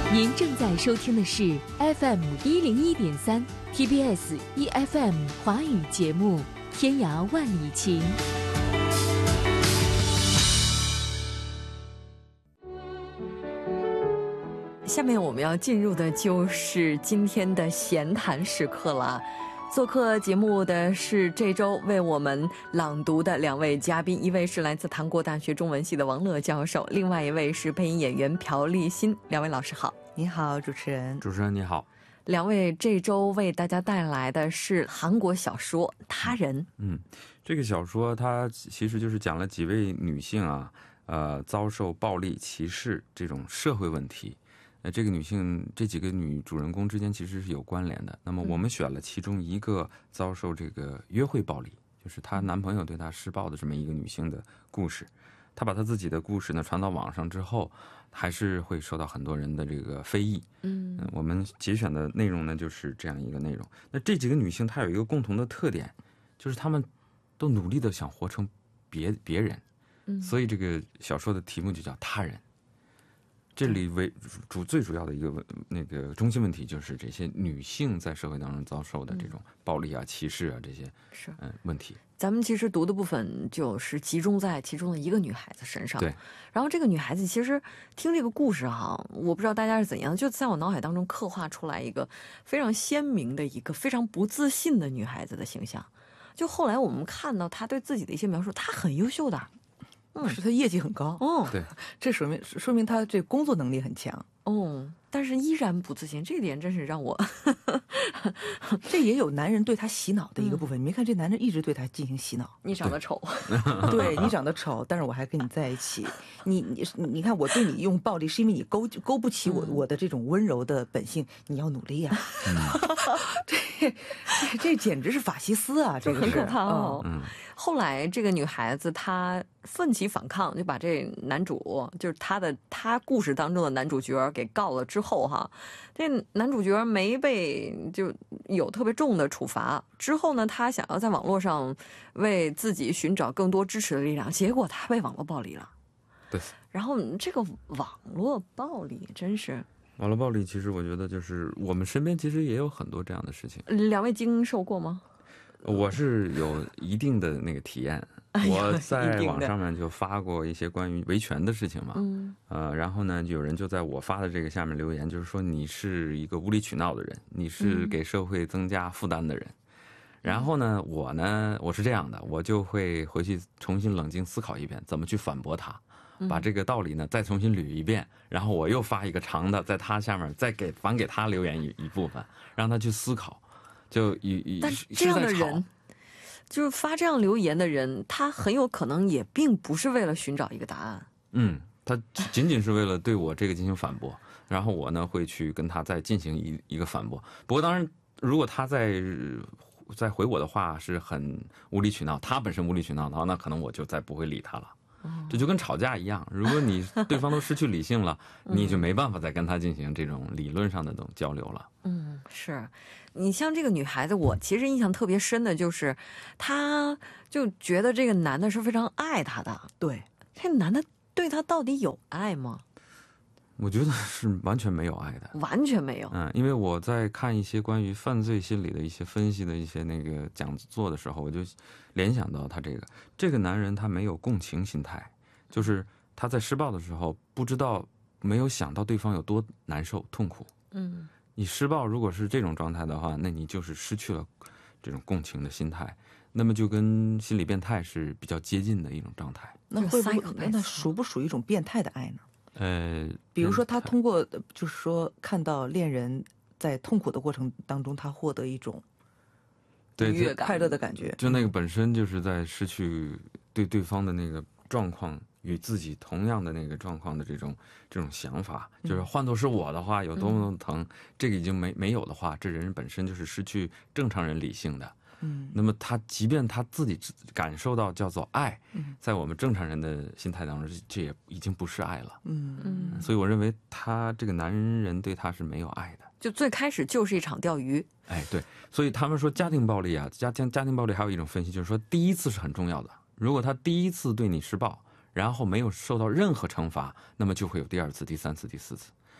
您正在收听的是 FM101.3 TBS EFM 华语节目《天涯万里情》。下面我们要进入的就是今天的闲谈时刻了。做客节目的是这周为我们朗读的两位嘉宾，一位是来自韩国大学中文系的王乐教授，另外一位是配音演员朴立新。两位老师好。 你好，主持人。 主持人你好。 两位这周为大家带来的是韩国小说《他人》。 这个小说它其实就是讲了几位女性啊，遭受暴力歧视这种社会问题。这个女性这几个女主人公之间其实是有关联的。那么我们选了其中一个遭受这个约会暴力，就是她男朋友对她施暴的这么一个女性的故事。她把她自己的故事呢传到网上之后，还是会受到很多人的这个非议。我们节选的内容呢就是这样一个内容。那这几个女性她有一个共同的特点，就是她们都努力的想活成别人。所以这个小说的题目就叫他人。这里最主要的一个那个中心问题就是这些女性在社会当中遭受的这种暴力啊、歧视啊这些问题。 咱们其实读的部分就是集中在其中的一个女孩子身上。 对。 然后这个女孩子其实听这个故事哈，我不知道大家是怎样，就在我脑海当中刻画出来一个非常鲜明的一个非常不自信的女孩子的形象。就后来我们看到她对自己的一些描述，她很优秀的。 是他业绩很高。 对， 这说明他这工作能力很强。 但是依然不自信，这点真是让我这也有男人对他洗脑的一个部分。你没看这男人一直对他进行洗脑， 你长得丑。 对，你长得丑，但是我还跟你在一起。你看我对你用暴力是因为你勾不起我的这种温柔的本性，你要努力呀。这简直是法西斯啊，这个很可怕哦。后来这个女孩子她奋起反抗，就把这男主，就是她故事当中的男主角给告了之后哈，这男主角没被就有特别重的处罚。之后呢，他想要在网络上为自己寻找更多支持的力量，结果他被网络暴力了。 对。 然后这个网络暴力真是。 网络暴力其实我觉得就是我们身边其实也有很多这样的事情。 两位经受过吗？ 我是有一定的那个体验。我在网上面就发过一些关于维权的事情嘛。然后呢，有人就在我发的这个下面留言，就是说你是一个无理取闹的人，你是给社会增加负担的人。然后呢，我是这样的，我就会回去重新冷静思考一遍，怎么去反驳他。把这个道理呢再重新捋一遍，然后我又发一个长的，在他下面再反给他留言一部分，让他去思考。 但是这样的人，就是发这样留言的人，他很有可能也并不是为了寻找一个答案。 他仅仅是为了对我这个进行反驳，然后我呢会去跟他再进行一个反驳。不过当然，如果他再回我的话是很无理取闹，他本身无理取闹的话，那可能我就再不会理他了。这就跟吵架一样，如果你对方都失去理性了，你就没办法再跟他进行这种理论上的这种交流了。 是。你像这个女孩子，我其实印象特别深的就是，她就觉得这个男的是非常爱她的。 对， 这男的对她到底有爱吗？ 我觉得是完全没有爱的。 完全没有。 因为我在看一些关于犯罪心理的一些分析的一些那个讲座的时候，我就联想到他这个男人他没有共情心态，就是他在施暴的时候没有想到对方有多难受痛苦。你施暴如果是这种状态的话，那你就是失去了这种共情的心态，那么就跟心理变态是比较接近的一种状态。 那会不会那属不属于一种变态的爱呢？比如说他通过就是说看到恋人在痛苦的过程当中，他获得一种愉悦感、快乐的感觉， 就那个本身就是在失去对方的那个状况与自己同样的那个状况的这种想法，就是换作是我的话有多么疼，这个已经没有的话，这人本身就是失去正常人理性的。那么他即便他自己感受到叫做爱，在我们正常人的心态当中，这也已经不是爱了。所以我认为他这个男人对他是没有爱的， 就最开始就是一场钓鱼。 对，所以他们说家庭暴力啊，家庭暴力还有一种分析，就是说第一次是很重要的。如果他第一次对你施暴，然后没有受到任何惩罚，那么就会有第二次、第三次、第四次。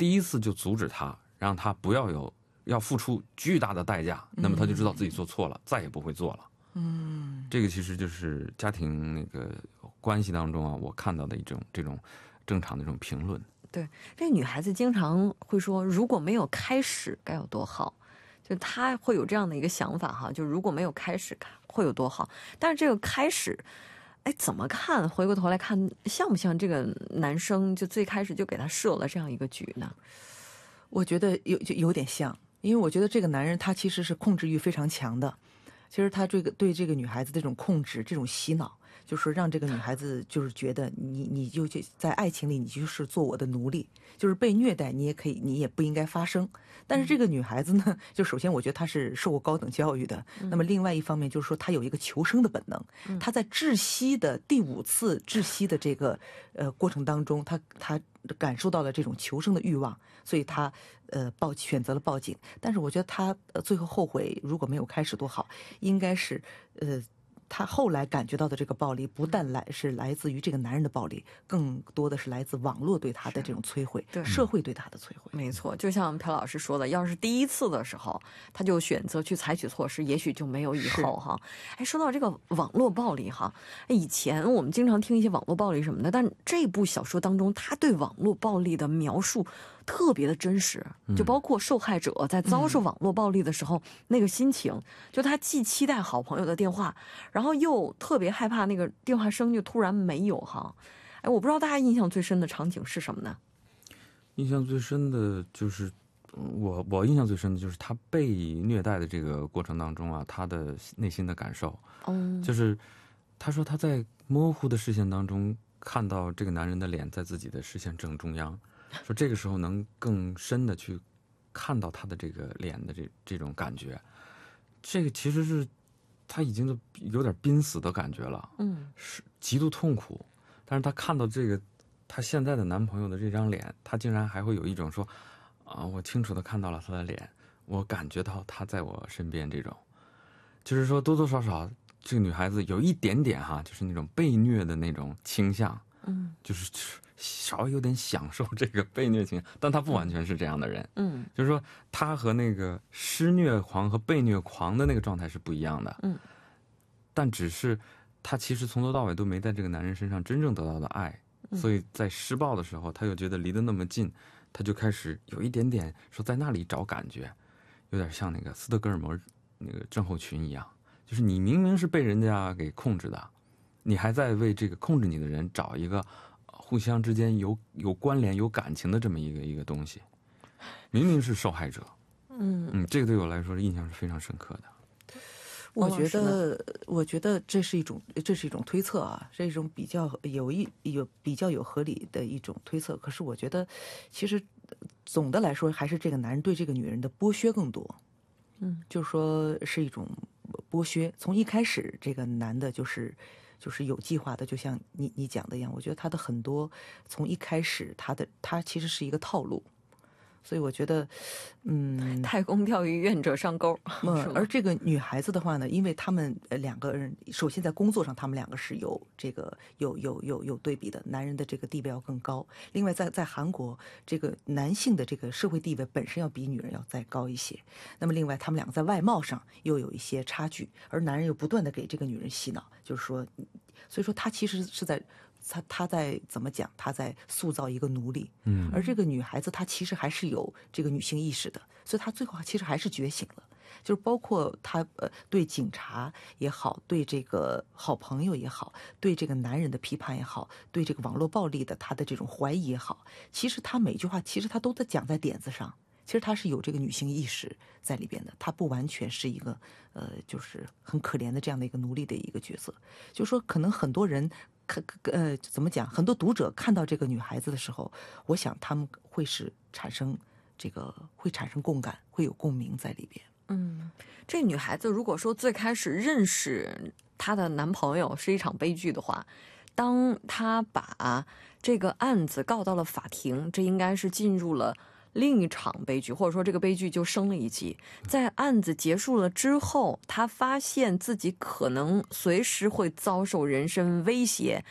第一次就阻止他，让他不要付出巨大的代价，那么他就知道自己做错了，再也不会做了。这个其实就是家庭那个关系当中啊，我看到的这种正常的这种评论。 对，这女孩子经常会说，如果没有开始该有多好，就她会有这样的一个想法哈，就如果没有开始会有多好。但是这个开始，哎，怎么看？回过头来看，像不像这个男生就最开始就给他设了这样一个局呢？ 我觉得有点像，因为我觉得这个男人他其实是控制欲非常强的。其实他对这个女孩子这种控制、这种洗脑，就是让这个女孩子就是觉得你就在爱情里你就是做我的奴隶，就是被虐待你也不应该发生。但是这个女孩子呢，就首先我觉得她是受过高等教育的，那么另外一方面就是说她有一个求生的本能，她在窒息的第5次窒息的这个过程当中，她感受到了这种求生的欲望，所以她选择了报警。但是我觉得她最后后悔，如果没有开始多好，应该是他后来感觉到的这个暴力，不但是来自于这个男人的暴力，更多的是来自网络对他的这种摧毁，社会对他的摧毁。 没错，就像朴老师说的，要是第一次的时候他就选择去采取措施，也许就没有以后哈。哎，说到这个网络暴力哈，以前我们经常听一些网络暴力什么的，但这部小说当中，他对网络暴力的描述特别的真实，就包括受害者在遭受网络暴力的时候，那个心情，就他既期待好朋友的电话，然后又特别害怕那个电话声就突然没有哈。哎，我不知道大家印象最深的场景是什么呢？ 印象最深的就是我印象最深的就是他被虐待的这个过程当中啊，他的内心的感受。就是他说他在模糊的视线当中看到这个男人的脸在自己的视线正中央，说这个时候能更深的去看到他的这个脸的这种感觉，这个其实是他已经有点濒死的感觉了，是极度痛苦。但是他看到这个他现在的男朋友的这张脸，他竟然还会有一种说我清楚的看到了他的脸，我感觉到他在我身边，这种就是说多多少少这个女孩子有一点点哈，就是那种被虐的那种倾向，就是稍微有点享受这个被虐倾向，但他不完全是这样的人，就是说他和那个施虐狂和被虐狂的那个状态是不一样的，但只是他其实从头到尾都没在这个男人身上真正得到的爱，所以在施暴的时候，他又觉得离得那么近，他就开始有一点点说在那里找感觉，有点像那个斯德哥尔摩那个症候群一样，就是你明明是被人家给控制的，你还在为这个控制你的人找一个互相之间有关联、有感情的这么一个东西，明明是受害者。这个对我来说印象是非常深刻的。 我觉得这是一种推测啊，这是一种比较有合理的一种推测。可是我觉得，其实总的来说，还是这个男人对这个女人的剥削更多。就是说是一种剥削。从一开始，这个男的就是有计划的，就像你讲的一样。我觉得他的很多从一开始，他其实是一个套路。所以我觉得， 太公钓鱼，愿者上钩。 而这个女孩子的话呢，因为他们两个人，首先在工作上，他们两个是有这个有对比的，男人的这个地位要更高。另外，在韩国，这个男性的这个社会地位本身要比女人要再高一些。那么，另外他们两个在外貌上又有一些差距，而男人又不断的给这个女人洗脑，就是说，所以说他其实是在。他在怎么讲？他在塑造一个奴隶，而这个女孩子她其实还是有这个女性意识的，所以她最后其实还是觉醒了。就是包括她对警察也好，对这个好朋友也好，对这个男人的批判也好，对这个网络暴力的她的这种怀疑也好，其实她每句话其实她都在讲在点子上。其实她是有这个女性意识在里边的，她不完全是一个就是很可怜的这样的一个奴隶的一个角色。就是说，可能很多人。怎么讲？很多读者看到这个女孩子的时候，我想他们会产生共感，会有共鸣在里边。 这女孩子如果说最开始认识她的男朋友是一场悲剧的话，当她把这个案子告到了法庭，这应该是进入了另一场悲剧，或者说这个悲剧就升了一级。在案子结束了之后，他发现自己可能随时会遭受人身威胁，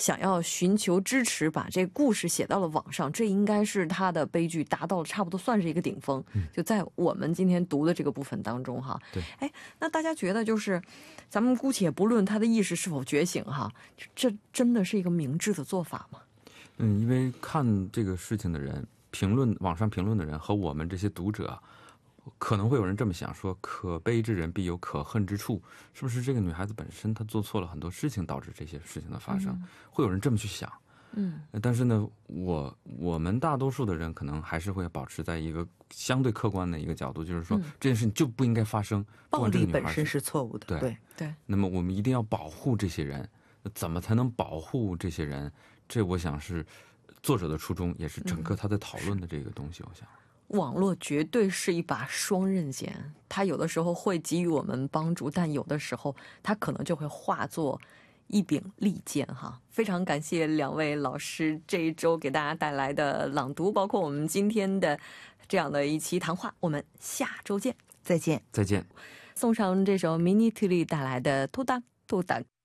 想要寻求支持，把这故事写到了网上，这应该是他的悲剧达到了差不多算是一个顶峰。就在我们今天读的这个部分当中哈。 对， 哎，那大家觉得就是咱们姑且不论他的意识是否觉醒哈，这真的是一个明智的做法吗？ 因为看这个事情的人，网上评论的人和我们这些读者，可能会有人这么想，说可悲之人必有可恨之处，是不是这个女孩子本身她做错了很多事情导致这些事情的发生，会有人这么去想。但是呢，我们大多数的人可能还是会保持在一个相对客观的一个角度，就是说这件事情就不应该发生， 暴力本身是错误的。 对。 那么我们一定要保护这些人，怎么才能保护这些人？这我想是作者的初衷，也是整个他在讨论的这个东西。我想， 网络绝对是一把双刃剑，它有的时候会给予我们帮助，但有的时候它可能就会化作一柄利剑哈。非常感谢两位老师这一周给大家带来的朗读，包括我们今天的这样的一期谈话，我们下周见， 再见。 再见。 送上这首 Mini Tully 带来的《突达突达》。